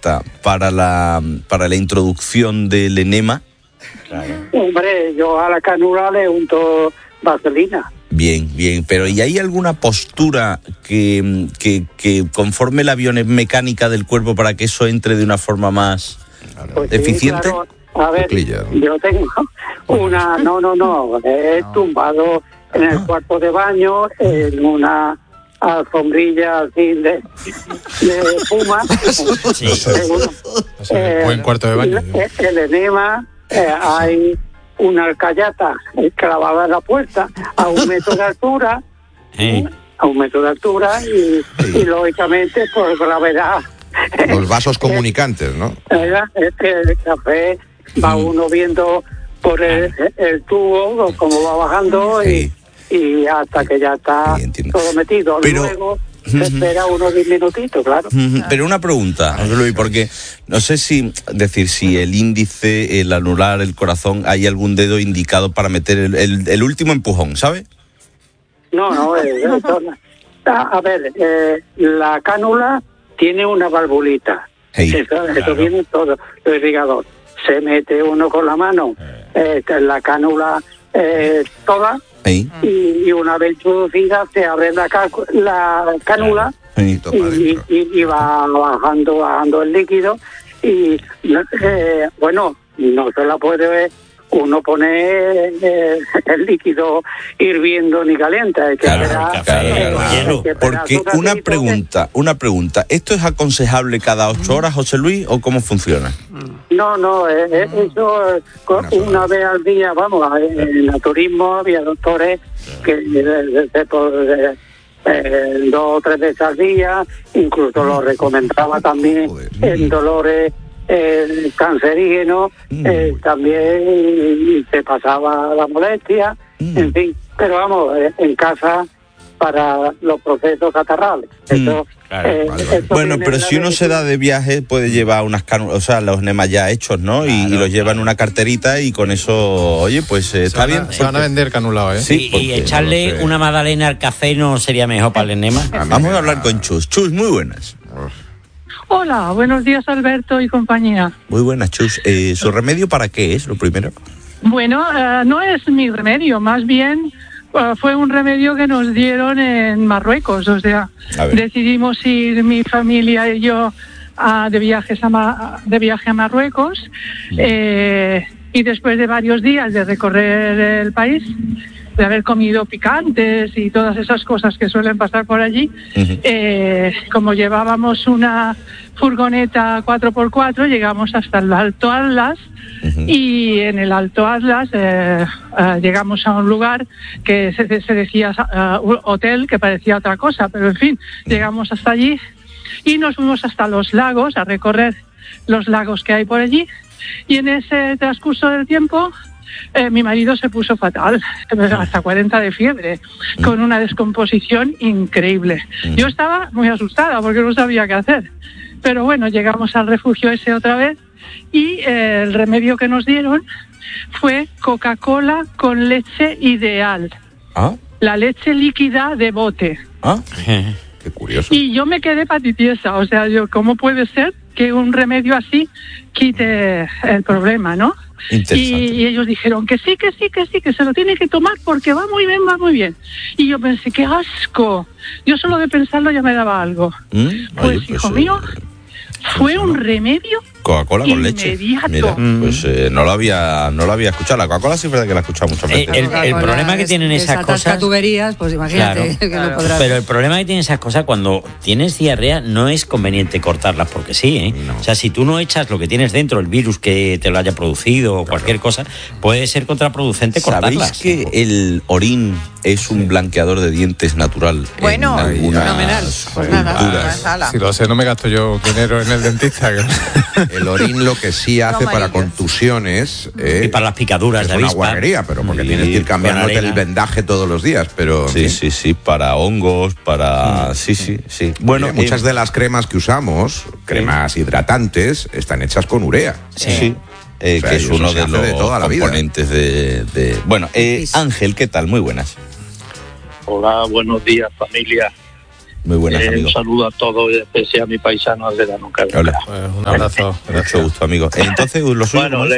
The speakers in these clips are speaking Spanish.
receta para la introducción del enema? Hombre, yo a la cánula le unto vaselina. Bien, pero ¿y hay alguna postura que conforme la biomecánica del cuerpo para que eso entre de una forma más eficiente? Sí, claro. A ver, yo tengo una... No, he tumbado en el cuarto de baño en una alfombrilla así de espuma. Sí. Buen cuarto de baño. El enema, hay una alcayata clavada en la puerta a 1 metro de altura, y lógicamente por gravedad. Los vasos comunicantes, ¿no? El café va uno viendo por el tubo cómo va bajando y hasta que ya está todo metido. Pero, luego se espera unos 10 minutitos, claro. Pero una pregunta, José Luis, porque no sé si el índice, el anular, el corazón, hay algún dedo indicado para meter el último empujón, ¿sabe? No, a ver, la cánula tiene una valvulita. Eso viene todo, el irrigador. Se mete uno con la mano, la cánula toda, y una vez introducida se abre la cánula y va bajando el líquido y bueno, no se la puede uno poner el líquido hirviendo ni caliente. Claro. Porque una pregunta, ¿esto es aconsejable cada 8 horas, José Luis, o cómo funciona? No, eso una vez al día, vamos, en el turismo había doctores que por 2 o 3 veces al día, incluso lo recomendaba también en dolores cancerígeno, también se pasaba la molestia, en fin, pero vamos, en casa para los procesos catarrales. Bueno, pero si uno se da de viaje puede llevar unas cánulas, o sea, los enemas ya hechos, ¿no? Y los lleva en una carterita y con eso, oye, pues está bien. Se van a vender canulados, ¿eh? Sí, y echarle una magdalena al café no sería mejor para el enema. Vamos a hablar con Chus. Chus, muy buenas. Hola, buenos días Alberto y compañía. Muy buenas, Chus. ¿Su remedio para qué es, lo primero? Bueno, no es mi remedio, más bien fue un remedio que nos dieron en Marruecos. O sea, decidimos ir mi familia y yo de viaje a Marruecos, y después de varios días de recorrer el país, de haber comido picantes y todas esas cosas que suelen pasar por allí, como llevábamos una furgoneta 4x4, llegamos hasta el Alto Atlas, y en el Alto Atlas llegamos a un lugar que se decía hotel, que parecía otra cosa, pero en fin, llegamos hasta allí y nos fuimos hasta los lagos a recorrer los lagos que hay por allí, y en ese transcurso del tiempo mi marido se puso fatal, hasta 40 de fiebre, con una descomposición increíble. Yo estaba muy asustada porque no sabía qué hacer, pero bueno, llegamos al refugio ese otra vez y el remedio que nos dieron fue Coca-Cola con leche ideal, la leche líquida de bote. Qué curioso. Y yo me quedé patitiesa, o sea, ¿cómo puede ser que un remedio así quite el problema, no? Y ellos dijeron que sí, que se lo tiene que tomar porque va muy bien. Y yo pensé, qué asco. Yo solo de pensarlo ya me daba algo. Pues hijo mío, fue un remedio Coca-Cola con leche. Inmediato. Mira, pues no lo había escuchado. La Coca-Cola sí es verdad que la he escuchado muchas veces. El problema que tienen esas cosas, tuberías, pues imagínate, que no podrás. Pero el problema que tienen esas cosas, cuando tienes diarrea, no es conveniente cortarlas porque sí, ¿eh? No. O sea, si tú no echas lo que tienes dentro, el virus que te lo haya producido o cualquier cosa, puede ser contraproducente cortarlas. ¿Sabéis que el orín es un blanqueador de dientes natural? Bueno, fenomenal. Pues nada, si lo sé, no me gasto yo dinero en el dentista. El orín lo que sí hace para contusiones y para las picaduras de avispa. Es una guarrería, pero porque tienes que ir cambiándote el vendaje todos los días. Pero sí, para hongos, para... Sí. Bueno, muchas de las cremas que usamos, cremas hidratantes, están hechas con urea. Sí. Que es uno de los componentes de... Bueno, Ángel, ¿qué tal? Muy buenas. Hola, buenos días, familia. Muy buenas, amigo. Un saludo a todos, y especial a mi paisano Alvedano. Hola. Un abrazo. Mucho gusto, amigo. Entonces, lo suyo... Bueno,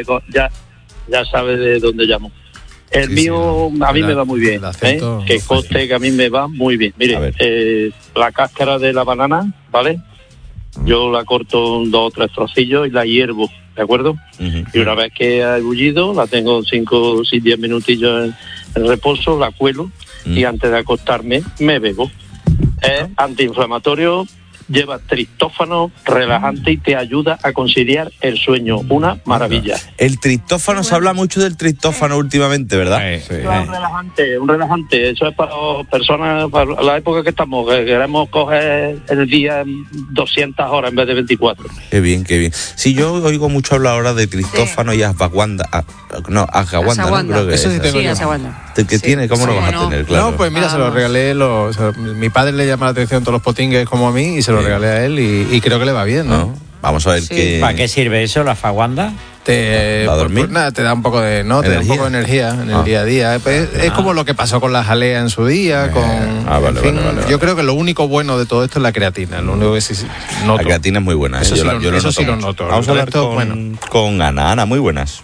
ya sabes de dónde llamo. El mío a mí me va muy bien, que coste que a mí me va muy bien. Mire, la cáscara de la banana, ¿vale? Yo la corto en 2 o 3 trocillos y la hiervo, ¿de acuerdo? Y una vez que ha ebullido, la tengo 5 o 10 minutillos en reposo, la cuelo y antes de acostarme me bebo. Es antiinflamatorio, lleva triptófano, relajante y te ayuda a conciliar el sueño. Una maravilla. El triptófano, se habla mucho del triptófano últimamente, ¿verdad? Sí. Un relajante. Eso es para personas, para la época que estamos, que queremos coger el día 200 horas en vez de 24. Qué bien, qué bien. Sí, yo oigo mucho hablar ahora de triptófano y ashwagandha. Ashwagandha, ¿no? Creo que eso sí tengo yo. Ashwagandha. ¿Qué tiene? ¿Cómo lo vas a tener? Claro. No, pues mira, se lo regalé. Mi padre le llama la atención todos los potingues como a mí y se lo regalé a él y creo que le va bien, ¿no? Vamos a ver qué... ¿Para qué sirve eso, la ashwagandha? ¿Para dormir? Pues nada, te da un poco de energía en el día a día. Es como lo que pasó con la jalea en su día, vale. Yo creo que lo único bueno de todo esto es la creatina. Lo único que sí noto. La creatina es muy buena. Eso sí lo noto. Vamos a hablar con Ana. Ana, muy buenas.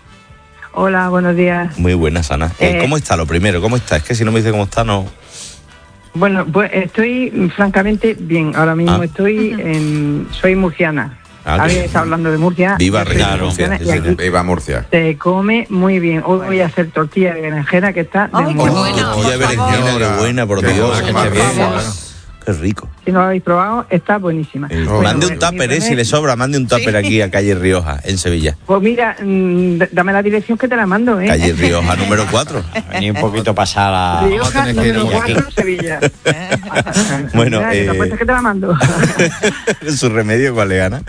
Hola, buenos días. Muy buenas, Ana. ¿Cómo está lo primero? ¿Cómo está? Es que si no me dice cómo está, no... Bueno, pues estoy francamente bien. Ahora mismo soy murciana. Había estado hablando de Murcia. Viva Viva Murcia. Se come muy bien. Hoy voy a hacer tortilla de berenjena que está de moda. Tortilla de berenjena, qué buena, por Dios. Qué rico. Si no lo habéis probado, está buenísima. Mande un tupper, si le sobra, mande un tupper aquí a Calle Rioja, en Sevilla. Pues mira, dame la dirección que te la mando, Calle Rioja, número 4. Vení un poquito pasada. Rioja, número 4, Sevilla. Bueno, ¿te apuestas que te la mando? ¿Su remedio cuál es, Ana?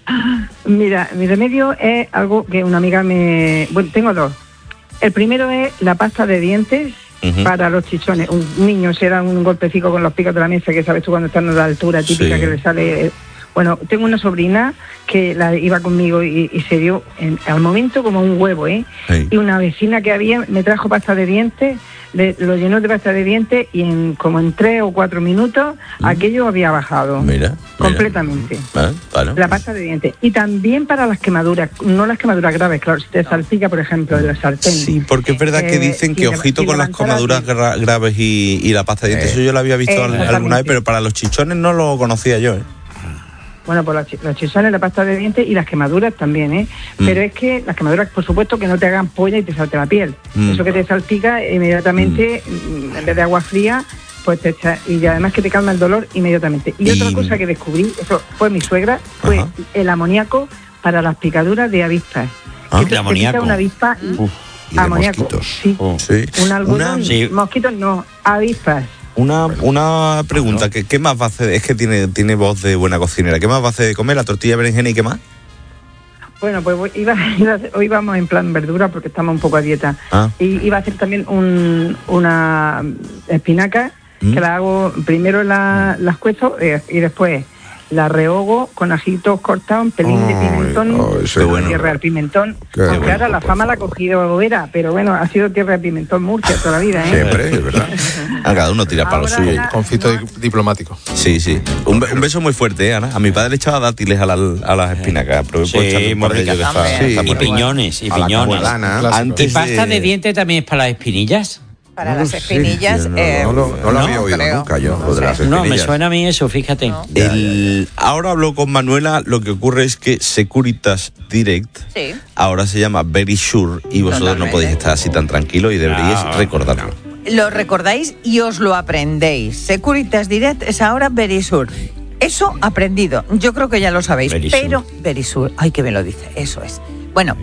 Mira, mi remedio es algo que una amiga Bueno, tengo 2. El primero es la pasta de dientes para los chichones. Un niño se da un golpecito con los picos de la mesa, que sabes tú cuando están a la altura típica que le sale... Bueno, tengo una sobrina que la iba conmigo y se dio al momento como un huevo, Y una vecina que había me trajo pasta de dientes, lo llenó de pasta de dientes y en 3 o 4 minutos aquello había bajado. Mira. Completamente. La pasta de dientes. Y también para las quemaduras, no las quemaduras graves, claro, si te salpica, por ejemplo, de la sartén. Sí, porque es verdad que dicen que ojito con las quemaduras graves y la pasta de dientes. Eso yo lo había visto alguna vez, pero para los chichones no lo conocía yo, Bueno, pues los chichones, la pasta de dientes y las quemaduras también, Pero es que las quemaduras, por supuesto, que no te hagan polla y te salte la piel. Eso que te salpica inmediatamente, en vez de agua fría, pues te echa, y además que te calma el dolor inmediatamente. Y otra cosa que descubrí, eso fue mi suegra, fue el amoníaco para las picaduras de avispas. ¿El amoníaco? Una avispa y de mosquitos. Sí. Un algodón, mosquitos no, avispas. Una pregunta, ¿qué más va a hacer? Es que tiene voz de buena cocinera. ¿Qué más va a hacer de comer? ¿La tortilla de berenjena y qué más? Bueno, pues hoy vamos en plan verdura porque estamos un poco a dieta. Y iba a hacer también una espinaca que la hago, primero las cuezo y después la rehogo con ajitos cortados, un pelín de pimentón, tierra de pimentón. Aunque ahora la fama la ha cogido Bobera, pero bueno, ha sido tierra de pimentón Murcia toda la vida, Siempre, es verdad. Cada uno tira para lo suyo. Conflicto diplomático. Sí. Un beso muy fuerte, Ana. A mi padre le echaba dátiles a las espinacas. Y piñones. Y pasta de dientes también es para las espinillas. Para las espinillas. No lo había oído nunca yo, lo de las espinillas. No, me suena a mí eso, fíjate. Ahora hablo con Manuela, lo que ocurre es que Securitas Direct ahora se llama Verisure y vosotros no podéis estar así tan tranquilos y deberíais recordarlo. Lo recordáis y os lo aprendéis. Securitas Direct es ahora Verisure. Eso aprendido, yo creo que ya lo sabéis, pero Verisure, ay, que me lo dice, eso es. Bueno...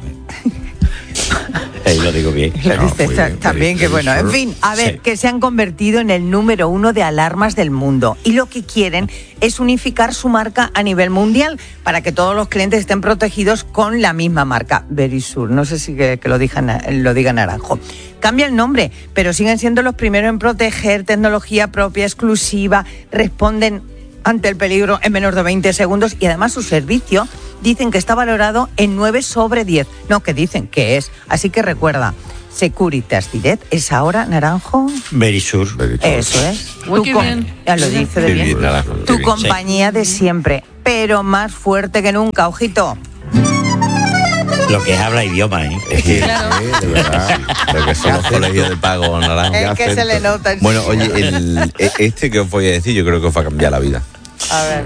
Lo digo bien. También que bueno, en fin, a ver, que se han convertido en el número 1 de alarmas del mundo y lo que quieren es unificar su marca a nivel mundial para que todos los clientes estén protegidos con la misma marca, Verisure. No sé si que lo diga Naranjo. Cambia el nombre, pero siguen siendo los primeros en proteger, tecnología propia, exclusiva, responden ante el peligro en menos de 20 segundos y además su servicio dicen que está valorado en 9 sobre 10. No, que dicen que es. Así que recuerda, Securitas Direct es ahora naranjo. Verisur. Eso es. Muy bien. Ya lo dice de bien. Tu compañía de siempre, pero más fuerte que nunca, ojito. Lo que es habla idioma, ¿eh? Claro. De verdad. Lo que son los colegios de pago naranja. Es que se le nota. Bueno, oye, que os voy a decir, yo creo que os va a cambiar la vida. A ver.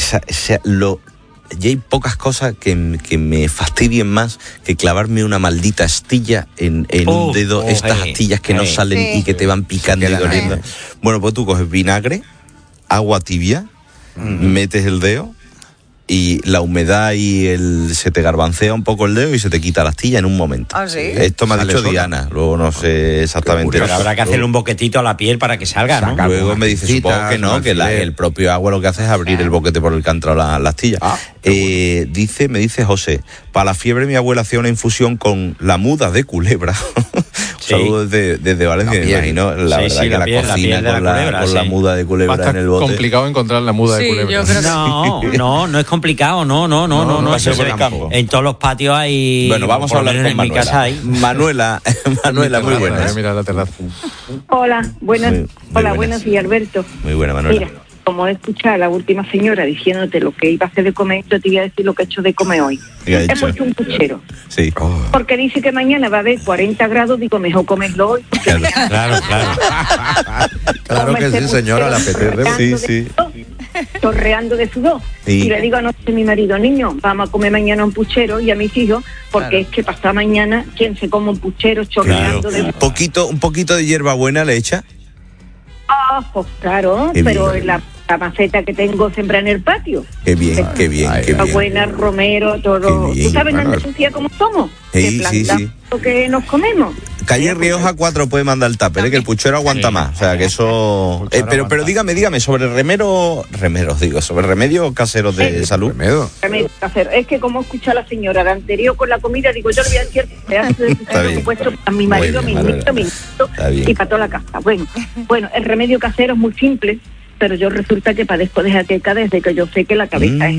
Ya hay pocas cosas que me fastidien más que clavarme una maldita astilla en un dedo, estas astillas que no salen y que te van picando y doliendo. Bueno, pues tú coges vinagre, agua tibia, metes el dedo y la humedad y se te garbancea un poco el dedo y se te quita la astilla en un momento. ¿Ah, sí? Esto me ha dicho Diana, luego no sé exactamente. Pero habrá que hacerle un boquetito a la piel para que salga, ¿no? Luego me dice, supongo que no, que el propio agua lo que hace es abrir el boquete por el que ha entrado la astilla. Me dice José, para la fiebre mi abuela hacía una infusión con la muda de culebra. Saludos desde Valencia, me imagino. La verdad que la cocina con la muda de culebra en el bote. Es complicado encontrar la muda de culebra. No es complicado, no. En todos los patios hay. Bueno, vamos a hablar con Manuela. Mi casa hay. Manuela, muy buena. Mira la terraza. Hola, buenos días, Alberto. Muy buena, Manuela. Mira, como he escuchado a la última señora diciéndote lo que iba a hacer de comer, yo te voy a decir lo que he hecho de comer hoy. Hemos hecho un puchero. Sí. Porque dice que mañana va a haber 40 grados, digo, mejor comerlo hoy. Claro. Claro que sí, señora, la apetece. Sí. Chorreando de sudor. Y le digo anoche a mi marido, niño, vamos a comer mañana un puchero, y a mis hijos, porque es que pasado mañana, ¿quién se come un puchero chorreando de sudor? Un poquito de hierbabuena le echa. Pues claro, pero la maceta que tengo sembrada en el patio. Qué bien. Buena, romero, todo. ¿Tú sabes en Andalucía cómo somos? Sí. Lo que nos comemos. Calle Rioja 4 puede mandar el tupper, que el puchero aguanta más. O sea, que eso... pero dígame, sobre sobre remedios caseros de salud. Remedio casero. Es que como escucha la señora la anterior con la comida, digo, yo le voy a decir pedazo de presupuesto a mi marido, mi nieto, y para toda la casa. Bueno, el remedio casero es muy simple, pero yo resulta que padezco de jaqueca desde que yo sé que la cabeza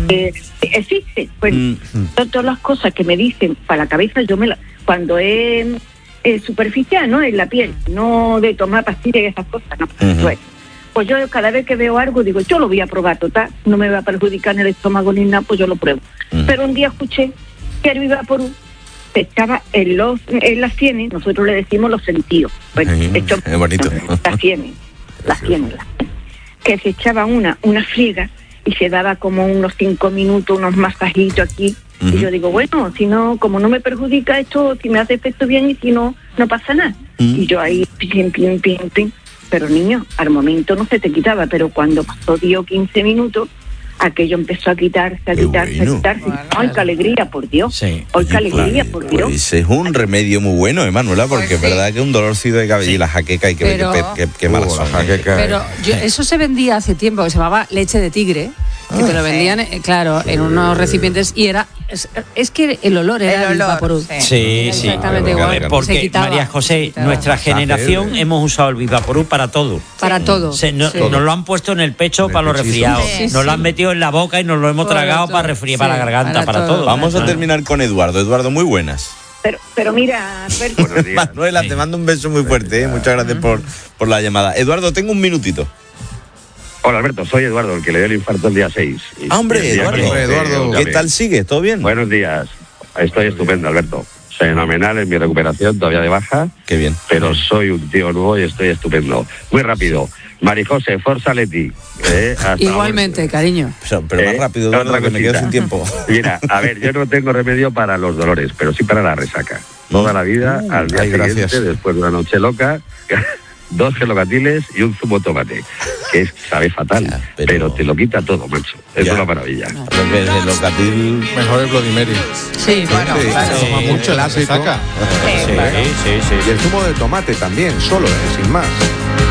existe. Bueno, todas las cosas que me dicen para la cabeza, cuando es superficial, ¿no? En la piel, no de tomar pastillas y esas cosas, no. Pues yo cada vez que veo algo digo, yo lo voy a probar, total, no me va a perjudicar en el estómago ni nada, pues yo lo pruebo. Pero un día escuché que el Vivaporub se echaba en las sienes, nosotros le decimos los sentidos. Bueno, es bonito. Las sienes. Que se echaba una friega y se daba como unos 5 minutos, unos masajitos aquí. Y yo digo, bueno, si no, como no me perjudica esto, si me hace efecto bien, y si no, no pasa nada. Y yo ahí, pin. Pero niño, al momento no se te quitaba, pero cuando pasó 10 o 15 minutos, aquello empezó a quitarse. ¡Ay, qué alegría, por Dios! Sí. ¡Ay, qué alegría, por Dios! Pues es un remedio muy bueno, Manuela, porque es verdad que un dolorcito de cabello y la jaqueca hay que ver qué mala son. Pero eso se vendía hace tiempo, que se llamaba leche de tigre, que te lo vendían, en unos recipientes, y es que el olor era el Vivaporub. Sí. Exactamente igual. Porque, María José, nuestra generación hemos usado el Vivaporub para todo. Para todo. Nos lo han puesto en el pecho para los resfriados. Nos lo han metido en la boca y nos lo hemos tragado para resfriar, para la garganta, para todo. Vamos a terminar con Eduardo. Eduardo, muy buenas. Pero mira, Manuela, te mando un beso muy fuerte. Muchas gracias por la llamada. Eduardo, tengo un minutito. Hola, Alberto, soy Eduardo, el que le dio el infarto el día 6. Hombre, Eduardo, ¿qué tal sigue? ¿Todo bien? Buenos días. Estoy estupendo, Alberto. Fenomenal en mi recuperación, todavía de baja. Qué bien. Pero soy un tío nuevo y estoy estupendo. Muy rápido. Marijose, Forza Leti. Igualmente, cariño. Pero más rápido, Eduardo, que me quedo sin tiempo. Mira, a ver, yo no tengo remedio para los dolores, pero sí para la resaca. Toda la vida, al día siguiente, después de una noche loca... 2 gelocatiles y un zumo de tomate, que sabe fatal, pero te lo quita todo, macho. Es una maravilla. Lo que es el gelocatil... Mejor el Bloody Mary. Sí, bueno, claro. Toma mucho, la saca. Sí. Y el zumo de tomate también, solo, sin más.